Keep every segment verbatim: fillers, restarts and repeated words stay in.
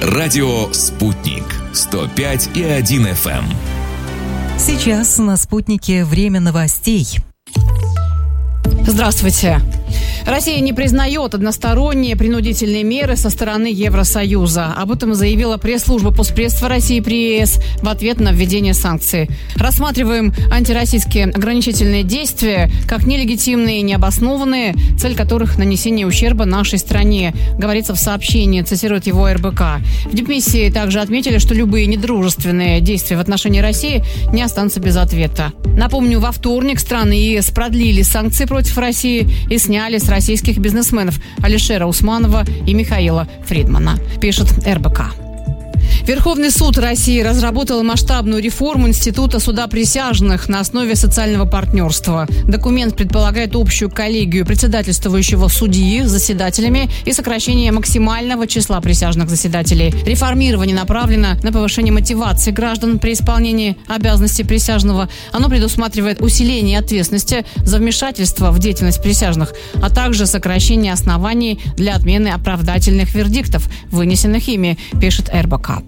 Радио «Спутник». сто пять и один эф эм. Сейчас на «Спутнике» время новостей. Здравствуйте. Россия не признает односторонние принудительные меры со стороны Евросоюза. Об этом заявила пресс-служба постпредства России при ЕС в ответ на введение санкций. Рассматриваем антироссийские ограничительные действия как нелегитимные и необоснованные, цель которых нанесение ущерба нашей стране, говорится в сообщении, цитирует его эр бэ ка. В дипмиссии также отметили, что любые недружественные действия в отношении России не останутся без ответа. Напомню, во вторник страны ЕС продлили санкции против России и сняли с российских бизнесменов Алишера Усманова и Михаила Фридмана, пишет эр бэ ка. Верховный суд России разработал масштабную реформу Института суда присяжных на основе социального партнерства. Документ предполагает общую коллегию председательствующего судьи с заседателями и сокращение максимального числа присяжных заседателей. Реформирование направлено на повышение мотивации граждан при исполнении обязанностей присяжного. Оно предусматривает усиление ответственности за вмешательство в деятельность присяжных, а также сокращение оснований для отмены оправдательных вердиктов, вынесенных ими, пишет эр бэ ка.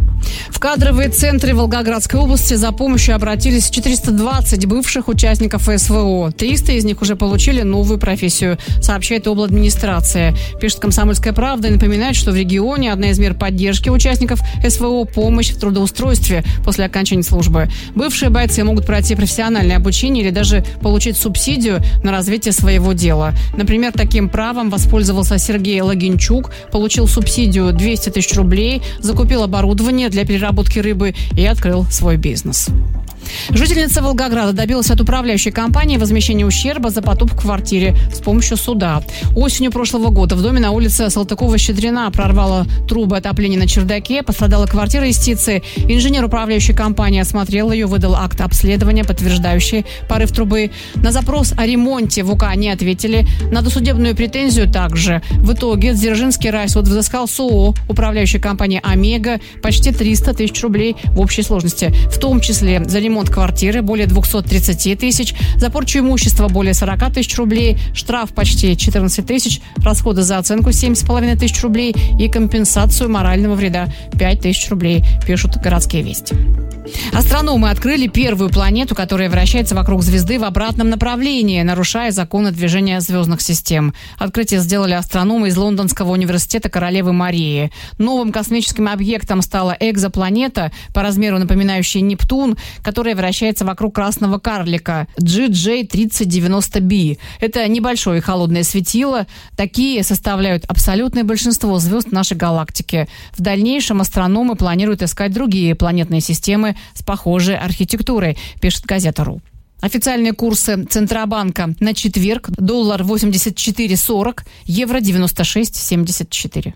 В кадровые центры Волгоградской области за помощью обратились четыреста двадцать бывших участников эс вэ о. триста из них уже получили новую профессию, сообщает обладминистрация. Пишет «Комсомольская правда» и напоминает, что в регионе одна из мер поддержки участников эс вэ о – помощь в трудоустройстве после окончания службы. Бывшие бойцы могут пройти профессиональное обучение или даже получить субсидию на развитие своего дела. Например, таким правом воспользовался Сергей Логинчук, получил субсидию двести тысяч рублей, закупил оборудование для переработки рыбы и открыл свой бизнес. Жительница Волгограда добилась от управляющей компании возмещения ущерба за потоп в квартире с помощью суда. Осенью прошлого года в доме на улице Салтыкова-Щедрина прорвало трубы отопления на чердаке, пострадала квартира истицы. Инженер управляющей компании осмотрел ее, выдал акт обследования, подтверждающий порыв трубы. На запрос о ремонте в УК не ответили. На досудебную претензию также. В итоге Дзержинский райсуд взыскал с ООО управляющей компании «Омега» почти триста тысяч рублей в общей сложности, в том числе за ремонт квартиры более двести тридцать тысяч, за порчу имущества более сорок тысяч рублей, штраф почти четырнадцать тысяч, расходы за оценку семь с половиной тысяч рублей и компенсацию морального вреда пять тысяч рублей, пишут «Городские вести». Астрономы открыли первую планету, которая вращается вокруг звезды в обратном направлении, нарушая законы движения звездных систем. Открытие сделали астрономы из Лондонского университета Королевы Марии. Новым космическим объектом стала экзопланета, по размеру напоминающая Нептун, которая вращается вокруг красного карлика джи джей тридцать девяносто би. Это небольшое и холодное светило. Такие составляют абсолютное большинство звезд нашей галактики. В дальнейшем астрономы планируют искать другие планетные системы с похожей архитектурой, пишет газета.ру. Официальные курсы Центробанка на четверг: доллар восемьдесят четыре сорок, евро девяносто шесть семьдесят четыре.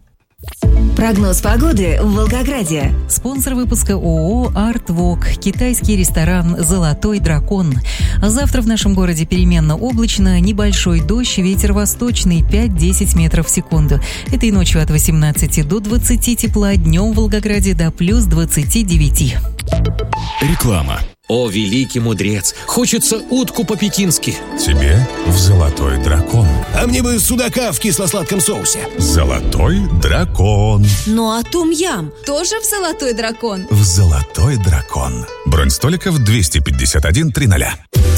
Прогноз погоды в Волгограде. Спонсор выпуска ООО «Артвок», китайский ресторан «Золотой дракон». Завтра в нашем городе переменно облачно, небольшой дождь, ветер восточный пять-десять метров в секунду. Этой ночью от восемнадцати до двадцати тепла, днем в Волгограде до плюс двадцати девяти. Реклама. О, великий мудрец, хочется утку по-пекински. Тебе в «Золотой дракон». А мне бы судака в кисло-сладком соусе. «Золотой дракон». Ну а тум-ям тоже в «Золотой дракон». В «Золотой дракон». Бронь столиков двести пятьдесят один триста.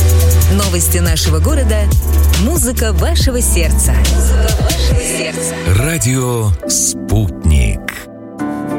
Новости нашего города. Музыка вашего сердца. Музыка вашего сердца. Радио «Спутник».